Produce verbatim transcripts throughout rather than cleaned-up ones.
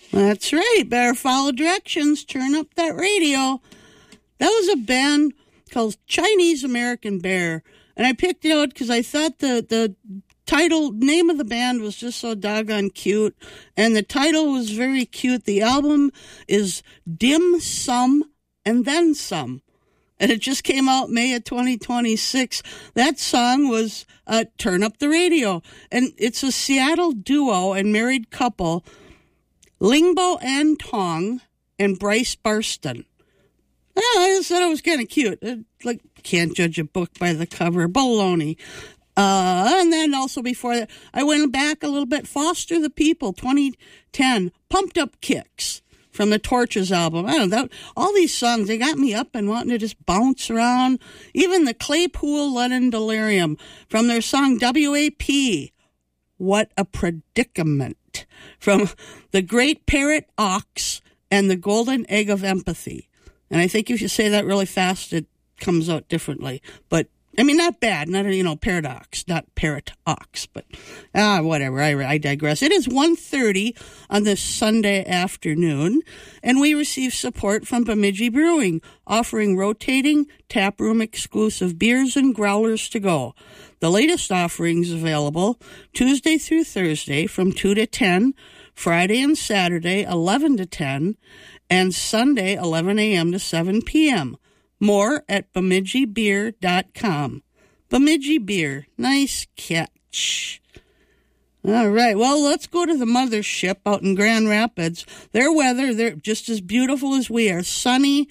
That's right. Better follow directions. Turn up that radio. That was a band called Chinese American Bear. And I picked it out because I thought the, the title, name of the band was just so doggone cute. And the title was very cute. The album is Dim Sum and Then Some. And it just came out May of twenty twenty-six. That song was uh, Turn Up the Radio. And it's a Seattle duo and married couple, Lingbo and Tong and Bryce Barston. Oh, I just thought it was kind of cute. It, like, can't judge a book by the cover. Baloney. Uh, and then also before that, I went back a little bit. Foster the People, twenty ten. Pumped Up Kicks from the Torches album. I don't know, that, all these songs, they got me up and wanting to just bounce around. Even the Claypool Lennon Delirium from their song W A P, What a Predicament, from the Great Parrot Ox and the Golden Egg of Empathy. And I think if you say that really fast, it comes out differently. But, I mean, not bad. Not, you know, paradox, not parrot ox. But, ah, whatever. I, I digress. It is one thirty on this Sunday afternoon, and we receive support from Bemidji Brewing, offering rotating taproom exclusive beers and growlers to go. The latest offerings available Tuesday through Thursday from two to ten, Friday and Saturday eleven to ten, and Sunday eleven a.m. to seven p.m. More at bemidji beer dot com. Bemidji Beer. Nice catch. All right. Well, let's go to the mothership out in Grand Rapids. Their weather, they're just as beautiful as we are. Sunny,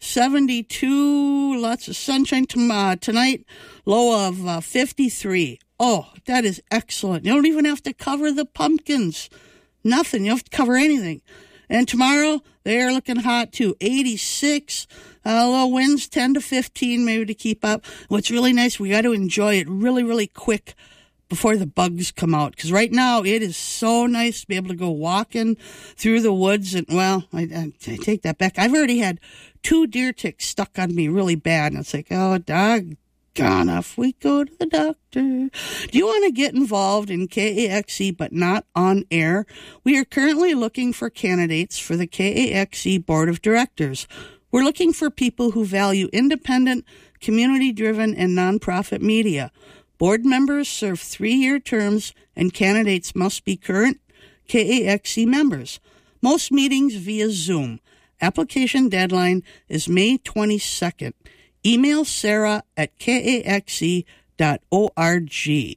seventy-two, lots of sunshine tomorrow, tonight, low of uh, fifty-three. Oh, that is excellent. You don't even have to cover the pumpkins. Nothing. You don't have to cover anything. And tomorrow, they're looking hot too. eighty-six, uh, low winds ten to fifteen, maybe to keep up. What's really nice, we got to enjoy it really, really quick before the bugs come out. Because right now, it is so nice to be able to go walking through the woods. And, well, I, I, I take that back. I've already had two deer ticks stuck on me really bad. And it's like, oh, dog. Gone off we go to the doctor. Do you want to get involved in K A X E but not on air? We are currently looking for candidates for the K A X E Board of Directors. We're looking for people who value independent, community-driven, and nonprofit media. Board members serve three-year terms, and candidates must be current K A X E members. Most meetings via Zoom. Application deadline is May twenty-second. Email Sarah at k a x e dot org.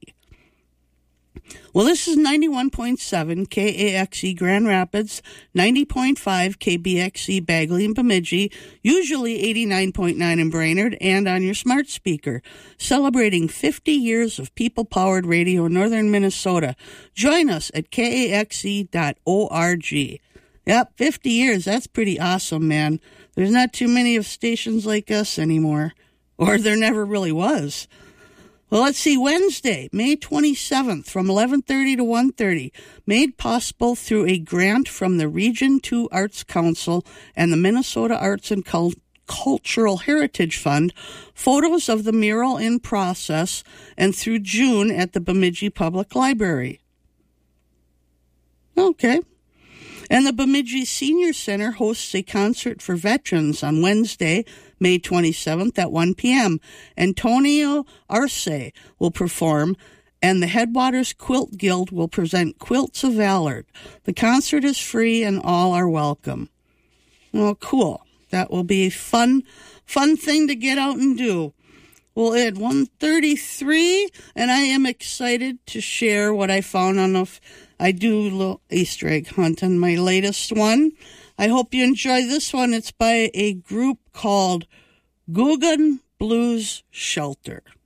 Well, this is ninety-one point seven K A X E Grand Rapids, ninety point five K B X E Bagley and Bemidji, usually eighty-nine point nine in Brainerd, and on your smart speaker. Celebrating fifty years of people-powered radio in northern Minnesota. Join us at k a x e dot org. Yep, fifty years. That's pretty awesome, man. There's not too many of stations like us anymore. Or there never really was. Well, let's see. Wednesday, May twenty-seventh from eleven thirty to one thirty. Made possible through a grant from the Region two Arts Council and the Minnesota Arts and Cult- Cultural Heritage Fund. Photos of the mural in process and through June at the Bemidji Public Library. Okay. And the Bemidji Senior Center hosts a concert for veterans on Wednesday, May twenty-seventh at one p.m. Antonio Arce will perform, and the Headwaters Quilt Guild will present Quilts of Valor. The concert is free and all are welcome. Well, cool. That will be a fun, fun thing to get out and do. Well, at one thirty-three, and I am excited to share what I found on a... I do a little Easter egg hunt on my latest one. I hope you enjoy this one. It's by a group called Guggen Blues Shelter.